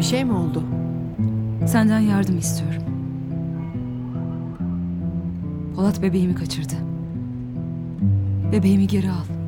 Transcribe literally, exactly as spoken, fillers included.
Bir şey mi oldu? Senden yardım istiyorum. Polat bebeğimi kaçırdı. Bebeğimi geri al.